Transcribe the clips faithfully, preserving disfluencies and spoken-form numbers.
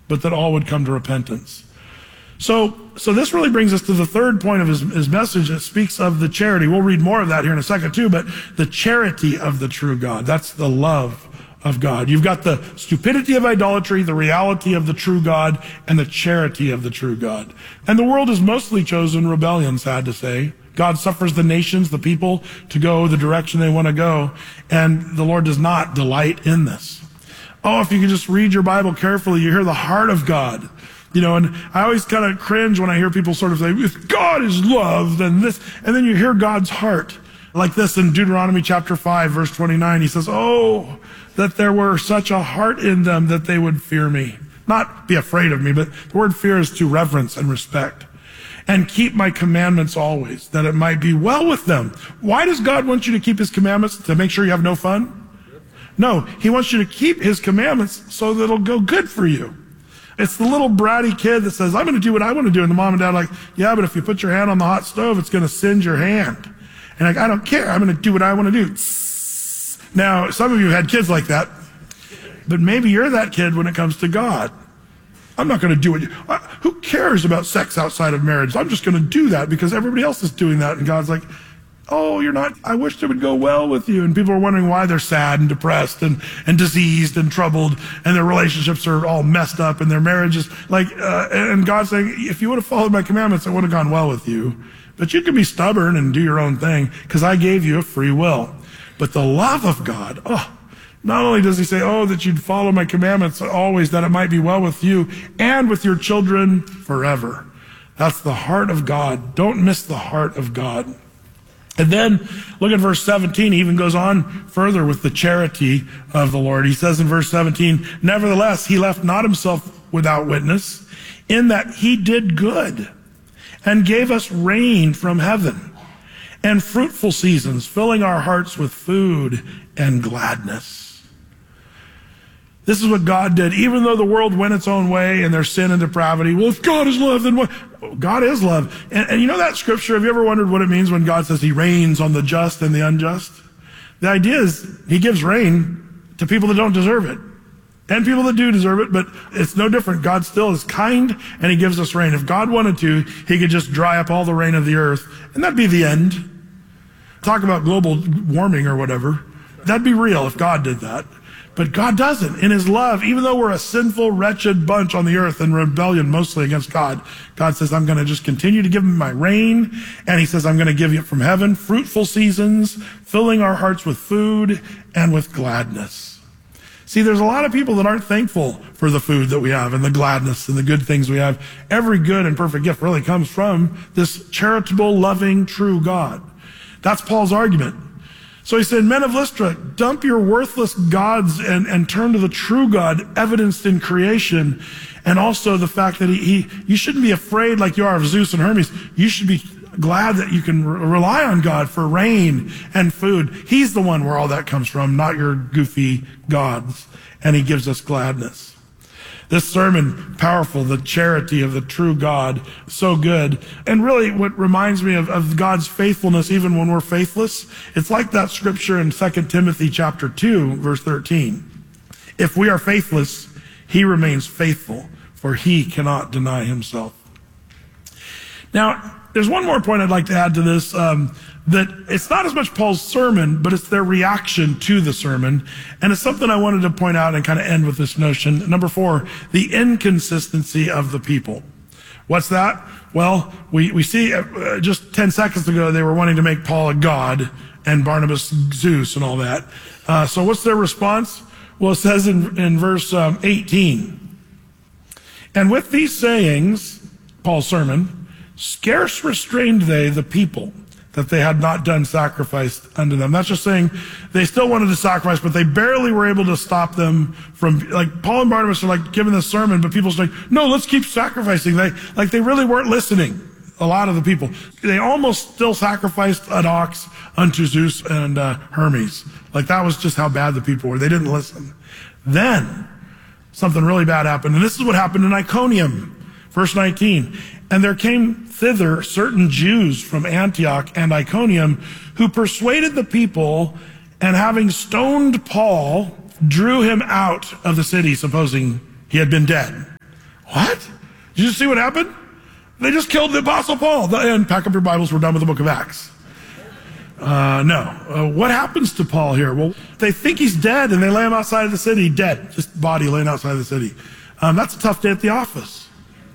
but that all would come to repentance. So, so this really brings us to the third point of his, his message that speaks of the charity. We'll read more of that here in a second too, but the charity of the true God. That's the love of God. You've got the stupidity of idolatry, the reality of the true God, and the charity of the true God. And the world has mostly chosen rebellion, sad to say. God suffers the nations, the people, to go the direction they want to go, and the Lord does not delight in this. Oh, if you could just read your Bible carefully, you hear the heart of God. You know, and I always kind of cringe when I hear people sort of say, if God is love, then this, and then you hear God's heart. Like this in Deuteronomy chapter five, verse twenty-nine, he says, oh, that there were such a heart in them that they would fear me. Not be afraid of me, but the word fear is to reverence and respect. And keep my commandments always, that it might be well with them. Why does God want you to keep his commandments? To make sure you have no fun? No, he wants you to keep his commandments so that it'll go good for you. It's the little bratty kid that says, I'm going to do what I want to do. And the mom and dad are like, yeah, but if you put your hand on the hot stove, it's going to singe your hand. And like, I don't care. I'm going to do what I want to do. Now, some of you have had kids like that, but maybe you're that kid when it comes to God. I'm not going to do it. Who cares about sex outside of marriage? I'm just going to do that because everybody else is doing that. And God's like, oh, you're not, I wish it would go well with you. And people are wondering why they're sad and depressed and, and diseased and troubled, and their relationships are all messed up and their marriages, like, uh, and God's saying, if you would have followed my commandments, it would have gone well with you. But you can be stubborn and do your own thing because I gave you a free will. But the love of God, oh, not only does he say, oh, that you'd follow my commandments always, that it might be well with you and with your children forever. That's the heart of God. Don't miss the heart of God. And then look at verse seventeen. He even goes on further with the charity of the Lord. He says in verse seventeen, nevertheless, he left not himself without witness, in that he did good and gave us rain from heaven and fruitful seasons, filling our hearts with food and gladness. This is what God did. Even though the world went its own way in their sin and depravity, well, if God is love, then what? God is love. And, and you know that scripture, have you ever wondered what it means when God says he rains on the just and the unjust? The idea is he gives rain to people that don't deserve it. And people that do deserve it, but it's no different. God still is kind and he gives us rain. If God wanted to, he could just dry up all the rain of the earth and that'd be the end. Talk about global warming or whatever. That'd be real if God did that. But God doesn't. In his love, even though we're a sinful, wretched bunch on the earth in rebellion mostly against God, God says, I'm going to just continue to give him my rain. And he says, I'm going to give you from heaven fruitful seasons, filling our hearts with food and with gladness. See, there's a lot of people that aren't thankful for the food that we have and the gladness and the good things we have. Every good and perfect gift really comes from this charitable, loving, true God. That's Paul's argument. So he said, men of Lystra, dump your worthless gods and, and turn to the true God evidenced in creation. And also the fact that he, he, you shouldn't be afraid like you are of Zeus and Hermes. You should be glad that you can re- rely on God for rain and food. He's the one where all that comes from, not your goofy gods. And he gives us gladness. This sermon, powerful, the charity of the true God, so good. And really what reminds me of, of God's faithfulness even when we're faithless, it's like that scripture in Second Timothy chapter two, verse thirteen. If we are faithless, he remains faithful, for he cannot deny himself. Now, there's one more point I'd like to add to this, um, that it's not as much Paul's sermon, but it's their reaction to the sermon. And it's something I wanted to point out and kind of end with this notion. Number four, the inconsistency of the people. What's that? Well, we, we see uh, just ten seconds ago, they were wanting to make Paul a god and Barnabas Zeus and all that. Uh, so what's their response? Well, it says in, in verse um, eighteen, and with these sayings, Paul's sermon, scarce restrained they the people, that they had not done sacrifice unto them. That's just saying they still wanted to sacrifice, but they barely were able to stop them from, like Paul and Barnabas are like giving this sermon, but people's like, no, let's keep sacrificing. They, like they really weren't listening. A lot of the people, they almost still sacrificed an ox unto Zeus and uh, Hermes. Like that was just how bad the people were. They didn't listen. Then something really bad happened. And this is what happened in Iconium. Verse nineteen, and there came thither certain Jews from Antioch and Iconium who persuaded the people, and having stoned Paul, drew him out of the city, supposing he had been dead. What? Did you see what happened? They just killed the Apostle Paul. And pack up your Bibles, we're done with the book of Acts. Uh, no. Uh, what happens to Paul here? Well, they think he's dead, and they lay him outside of the city, dead. Just body laying outside of the city. Um, that's a tough day at the office.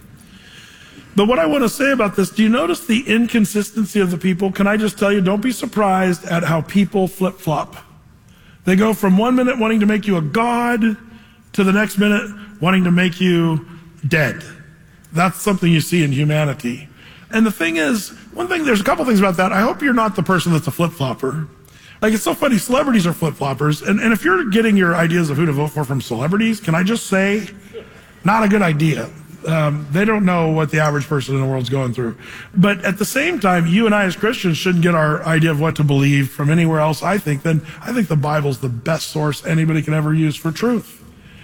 But what I want to say about this, do you notice the inconsistency of the people? Can I just tell you, don't be surprised at how people flip-flop. They go from one minute wanting to make you a god to the next minute wanting to make you dead. That's something you see in humanity. And the thing is, one thing, there's a couple things about that. I hope you're not the person that's a flip-flopper. Like, it's so funny, celebrities are flip-floppers. And, and if you're getting your ideas of who to vote for from celebrities, can I just say, not a good idea. Um, they don't know what the average person in the world's going through. But at the same time, you and I as Christians shouldn't get our idea of what to believe from anywhere else, I think. Then I think the Bible's the best source anybody can ever use for truth.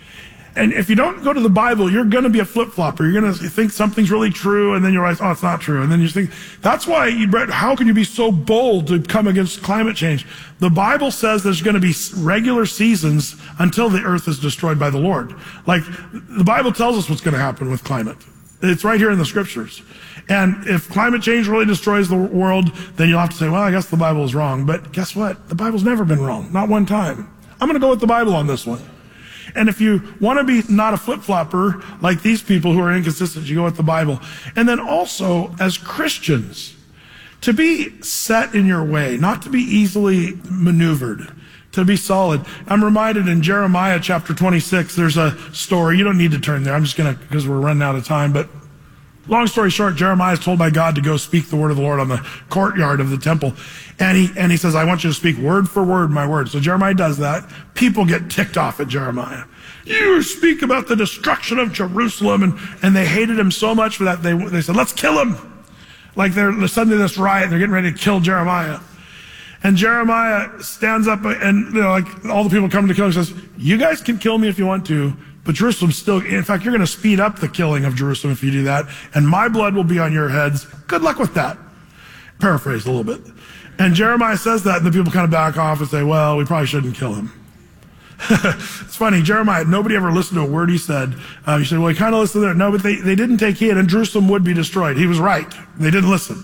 And if you don't go to the Bible, you're going to be a flip-flopper. You're going to think something's really true, and then you realize, oh, it's not true. And then you think, that's why, you, how can you be so bold to come against climate change? The Bible says there's going to be regular seasons until the earth is destroyed by the Lord. Like, the Bible tells us what's going to happen with climate. It's right here in the scriptures. And if climate change really destroys the world, then you'll have to say, well, I guess the Bible is wrong. But guess what? The Bible's never been wrong. Not one time. I'm going to go with the Bible on this one. And if you want to be not a flip-flopper like these people who are inconsistent, you go with the Bible. And then also, as Christians, to be set in your way, not to be easily maneuvered, to be solid. I'm reminded in Jeremiah chapter twenty-six, there's a story. You don't need to turn there. I'm just going to, because we're running out of time. But long story short, Jeremiah is told by God to go speak the word of the Lord on the courtyard of the temple. And he, and he says, I want you to speak word for word my word. So Jeremiah does that. People get ticked off at Jeremiah. You speak about the destruction of Jerusalem. And, and they hated him so much for that, they, they said, let's kill him. Like they're suddenly this riot, they're getting ready to kill Jeremiah. And Jeremiah stands up and, you know, like all the people coming to kill him, says, you guys can kill me if you want to, but Jerusalem's still, in fact, you're going to speed up the killing of Jerusalem if you do that, and my blood will be on your heads. Good luck with that. Paraphrase a little bit. And Jeremiah says that, and the people kind of back off and say, well, we probably shouldn't kill him. It's funny, Jeremiah, nobody ever listened to a word he said. Uh, you say, well, he kind of listened there. No, but they, they didn't take heed, and Jerusalem would be destroyed. He was right. They didn't listen.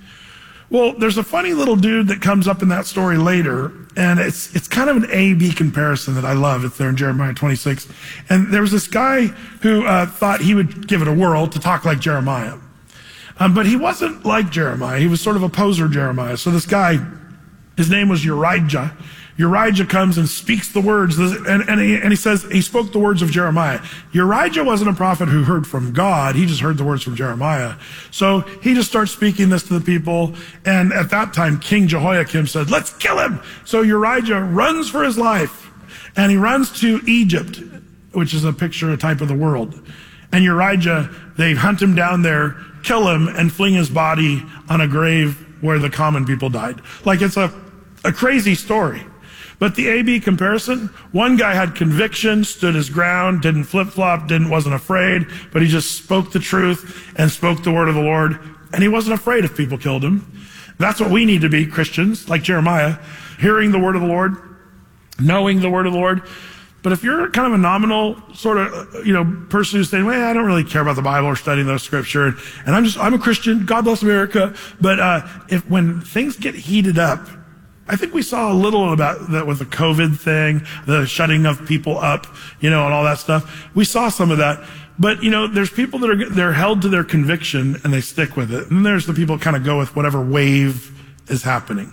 Well, there's a funny little dude that comes up in that story later, and it's it's kind of an A B comparison that I love. It's there in Jeremiah twenty-six. And there was this guy who uh, thought he would give it a whirl to talk like Jeremiah. Um, but he wasn't like Jeremiah. He was sort of a poser Jeremiah. So this guy, his name was Urijah. Urijah comes and speaks the words, and, and, he, and he says he spoke the words of Jeremiah. Urijah wasn't a prophet who heard from God. He just heard the words from Jeremiah. So he just starts speaking this to the people. And at that time, King Jehoiakim said, let's kill him. So Urijah runs for his life, and he runs to Egypt, which is a picture, a type of the world. And Urijah, they hunt him down there, kill him, and fling his body on a grave where the common people died. Like, it's a, a crazy story. But the A B comparison, one guy had conviction, stood his ground, didn't flip-flop, didn't, wasn't afraid, but he just spoke the truth and spoke the word of the Lord, and he wasn't afraid if people killed him. That's what we need to be, Christians, like Jeremiah, hearing the word of the Lord, knowing the word of the Lord. But if you're kind of a nominal sort of, you know, person who's saying, well, I don't really care about the Bible or studying the scripture, and I'm just, I'm a Christian, God bless America, but uh, if when things get heated up, I think we saw a little about that with the COVID thing, the shutting of people up, you know, and all that stuff. We saw some of that. But, you know, there's people that are, they're held to their conviction and they stick with it. And there's the people that kind of go with whatever wave is happening.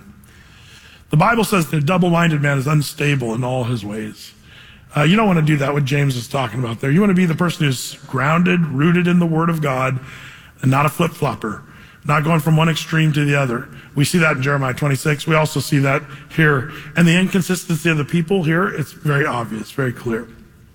The Bible says the double-minded man is unstable in all his ways. Uh, you don't want to do that, what James is talking about there. You want to be the person who's grounded, rooted in the Word of God, and not a flip-flopper, not going from one extreme to the other. We see that in Jeremiah twenty-six. We also see that here. And the inconsistency of the people here, it's very obvious, very clear.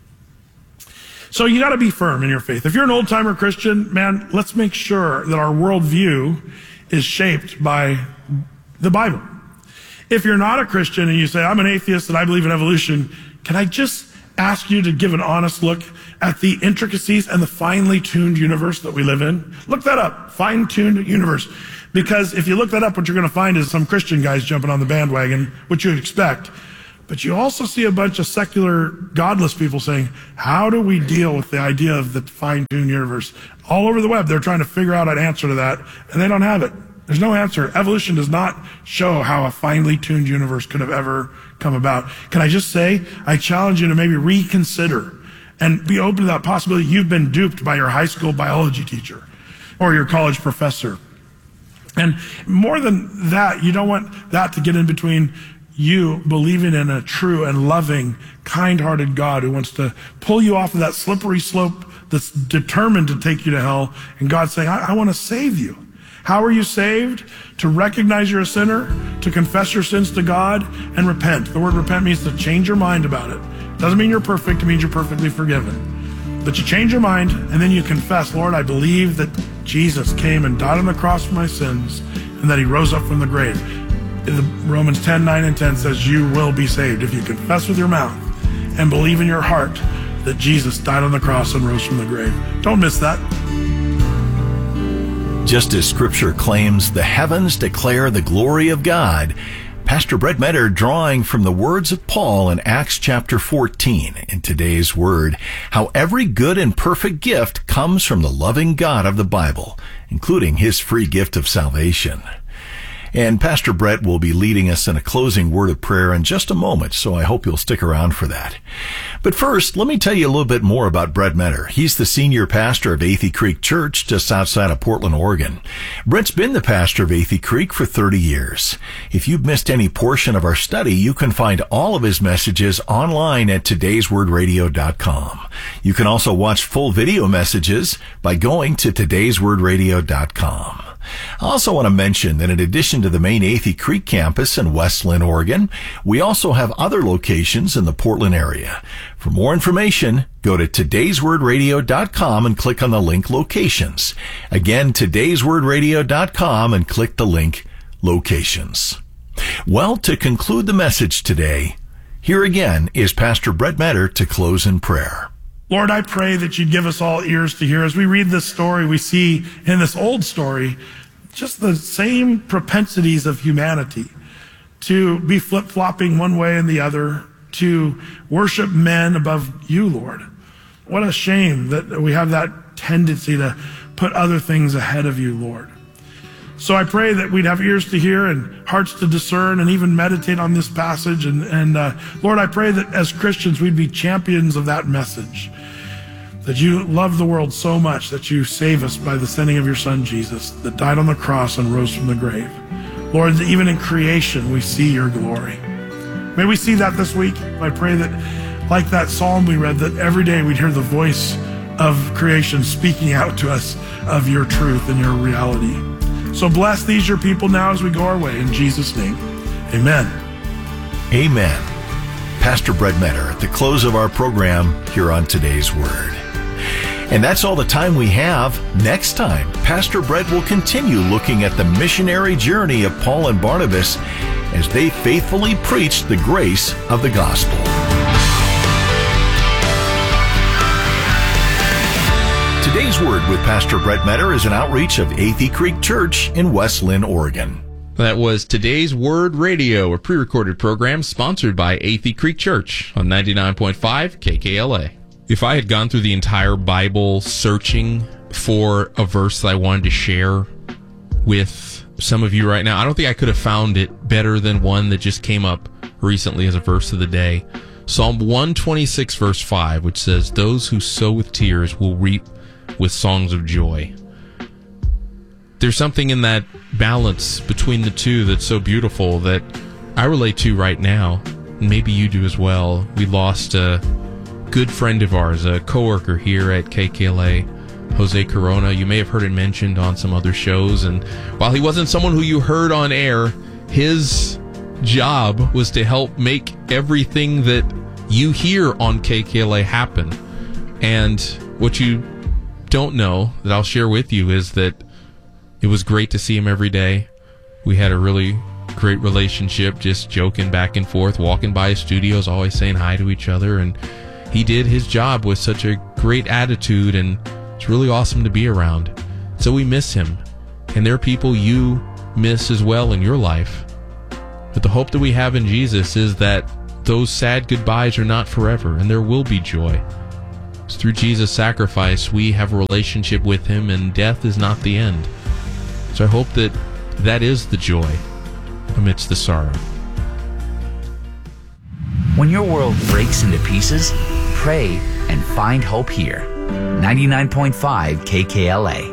So you got to be firm in your faith. If you're an old-timer Christian, man, let's make sure that our worldview is shaped by the Bible. If you're not a Christian and you say, I'm an atheist and I believe in evolution, can I just ask you to give an honest look at the intricacies and the finely tuned universe that we live in? Look that up, fine-tuned universe. Because if you look that up, what you're going to find is some Christian guys jumping on the bandwagon, which you'd expect. But you also see a bunch of secular, godless people saying, how do we deal with the idea of the fine-tuned universe? All over the web, they're trying to figure out an answer to that, and they don't have it. There's no answer. Evolution does not show how a finely tuned universe could have ever come about. Can I just say, I challenge you to maybe reconsider and be open to that possibility. You've been duped by your high school biology teacher or your college professor. And more than that, you don't want that to get in between you believing in a true and loving, kind-hearted God who wants to pull you off of that slippery slope that's determined to take you to hell, and God saying, I, I want to save you. How are you saved? To recognize you're a sinner, to confess your sins to God, and repent. The word repent means to change your mind about it. It doesn't mean you're perfect, it means you're perfectly forgiven. But you change your mind, and then you confess, Lord, I believe that Jesus came and died on the cross for my sins, and that he rose up from the grave. Romans ten, nine, and ten says you will be saved if you confess with your mouth and believe in your heart that Jesus died on the cross and rose from the grave. Don't miss that. Just as Scripture claims the heavens declare the glory of God, Pastor Brett Meador drawing from the words of Paul in Acts chapter fourteen in today's word, how every good and perfect gift comes from the loving God of the Bible, including his free gift of salvation. And Pastor Brett will be leading us in a closing word of prayer in just a moment, so I hope you'll stick around for that. But first, let me tell you a little bit more about Brett Meador. He's the senior pastor of Athey Creek Church just outside of Portland, Oregon. Brett's been the pastor of Athey Creek for thirty years. If you've missed any portion of our study, you can find all of his messages online at todays word radio dot com. You can also watch full video messages by going to todays word radio dot com. I also want to mention that in addition to the main Athey Creek campus in West Linn, Oregon, we also have other locations in the Portland area. For more information, go to todays word radio dot com and click on the link Locations. Again, todays word radio dot com and click the link Locations. Well, to conclude the message today, here again is Pastor Brett Meador to close in prayer. Lord, I pray that you'd give us all ears to hear. As we read this story, we see in this old story just the same propensities of humanity to be flip-flopping one way and the other, to worship men above you, Lord. What a shame that we have that tendency to put other things ahead of you, Lord. So I pray that we'd have ears to hear and hearts to discern and even meditate on this passage. And, and uh, Lord, I pray that as Christians, we'd be champions of that message, that you love the world so much that you save us by the sending of your Son, Jesus, that died on the cross and rose from the grave. Lord, that even in creation, we see your glory. May we see that this week. I pray that, like that psalm we read, that every day we'd hear the voice of creation speaking out to us of your truth and your reality. So bless these your people now as we go our way. In Jesus' name, amen. Amen. Pastor Brett Meador at the close of our program here on Today's Word. And that's all the time we have. Next time, Pastor Brett will continue looking at the missionary journey of Paul and Barnabas as they faithfully preached the grace of the gospel. Today's Word with Pastor Brett Meador is an outreach of Athey Creek Church in West Linn, Oregon. That was Today's Word Radio, a pre-recorded program sponsored by Athey Creek Church on ninety-nine point five K K L A. If I had gone through the entire Bible searching for a verse that I wanted to share with some of you right now, I don't think I could have found it better than one that just came up recently as a verse of the day. Psalm one twenty-six, verse five, which says, "Those who sow with tears will reap with songs of joy." There's something in that balance between the two that's so beautiful that I relate to right now. Maybe you do as well. We lost a good friend of ours, a coworker here at K K L A, Jose Corona. You may have heard it mentioned on some other shows, and while he wasn't someone who you heard on air, his job was to help make everything that you hear on K K L A happen. And what you don't know that I'll share with you is that it was great to see him every day. We had a really great relationship, just joking back and forth, walking by his studios, always saying hi to each other, and he did his job with such a great attitude, and it's really awesome to be around. So we miss him, and there are people you miss as well in your life. But the hope that we have in Jesus is that those sad goodbyes are not forever, and there will be joy. Through Jesus' sacrifice, we have a relationship with him, and death is not the end. So I hope that that is the joy amidst the sorrow. When your world breaks into pieces, pray and find hope here. ninety-nine point five K K L A.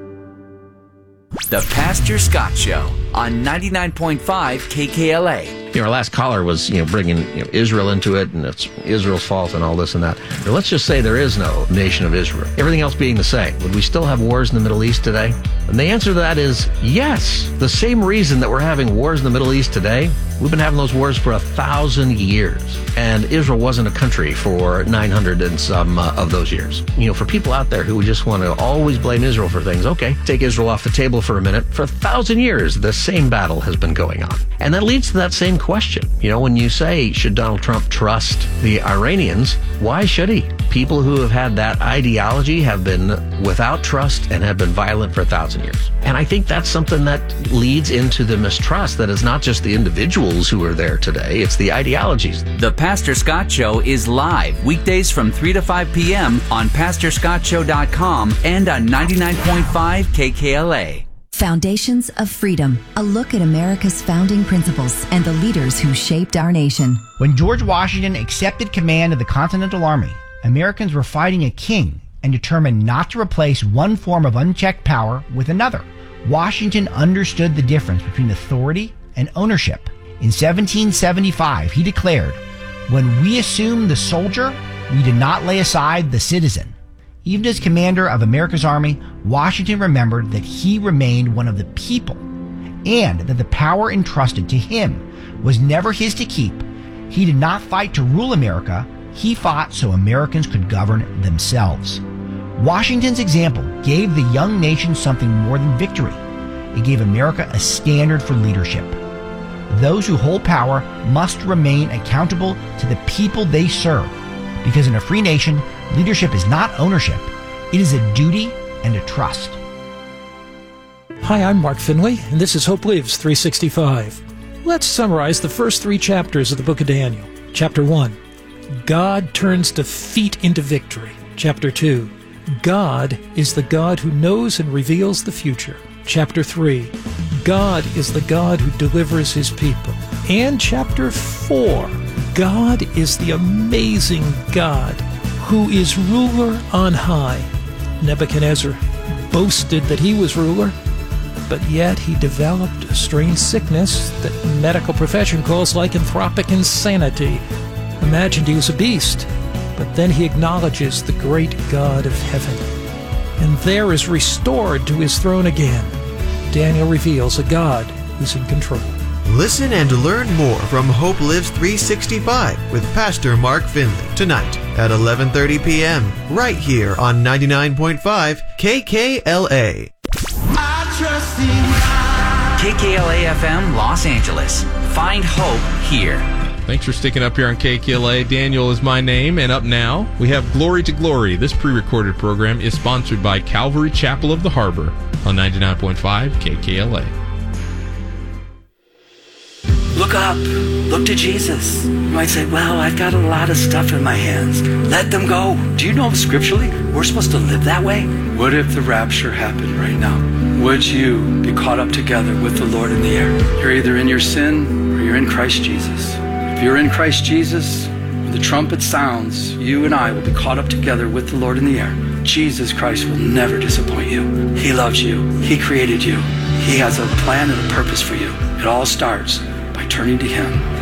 The Pastor Scott Show on ninety-nine point five K K L A. You know, our last caller was, you know, bringing you know, Israel into it, and it's Israel's fault and all this and that. But let's just say there is no nation of Israel. Everything else being the same. Would we still have wars in the Middle East today? And the answer to that is yes. The same reason that we're having wars in the Middle East today, we've been having those wars for a thousand years. And Israel wasn't a country for nine hundred and some uh, of those years. You know, for people out there who just want to always blame Israel for things, okay, take Israel off the table for a minute. For a thousand years, the same battle has been going on. And that leads to that same question. You know, when you say, should Donald Trump trust the Iranians? Why should he? People who have had that ideology have been without trust and have been violent for a thousand years. And I think that's something that leads into the mistrust that is not just the individuals who are there today, it's the ideologies. The Pastor Scott Show is live weekdays from three to five p.m. on pastor scott show dot com and on ninety-nine point five K K L A. Foundations of Freedom, a look at America's founding principles and the leaders who shaped our nation. When George Washington accepted command of the Continental Army, Americans were fighting a king and determined not to replace one form of unchecked power with another. Washington understood the difference between authority and ownership. In seventeen seventy-five, he declared, "When we assume the soldier, we did not lay aside the citizen." Even as commander of America's army, Washington remembered that he remained one of the people and that the power entrusted to him was never his to keep. He did not fight to rule America. He fought so Americans could govern themselves. Washington's example gave the young nation something more than victory. It gave America a standard for leadership. Those who hold power must remain accountable to the people they serve, because in a free nation, leadership is not ownership. It is a duty and a trust. Hi, I'm Mark Finley, and this is Hope Lives three sixty-five. Let's summarize the first three chapters of the book of Daniel. Chapter one, God turns defeat into victory. Chapter two, God is the God who knows and reveals the future. Chapter three, God is the God who delivers his people. And chapter four, God is the amazing God who is ruler on high. Nebuchadnezzar boasted that he was ruler, but yet he developed a strange sickness that the medical profession calls lycanthropic insanity. Imagined he was a beast, but then he acknowledges the great God of heaven, and there is restored to his throne again. Daniel reveals a God who's in control. Listen and learn more from Hope Lives three sixty-five with Pastor Mark Finley tonight at eleven thirty p.m. right here on ninety-nine point five K K L A. K K L A F M Los Angeles. Find hope here. Thanks for sticking up here on K K L A. Daniel is my name, and up now, we have Glory to Glory. This pre-recorded program is sponsored by Calvary Chapel of the Harbor on ninety-nine point five K K L A. Look up. Look to Jesus. You might say, well, I've got a lot of stuff in my hands. Let them go. Do you know scripturally we're supposed to live that way? What if the rapture happened right now? Would you be caught up together with the Lord in the air? You're either in your sin or you're in Christ Jesus. If you're in Christ Jesus, when the trumpet sounds, you and I will be caught up together with the Lord in the air. Jesus Christ will never disappoint you. He loves you. He created you. He has a plan and a purpose for you. It all starts by turning to Him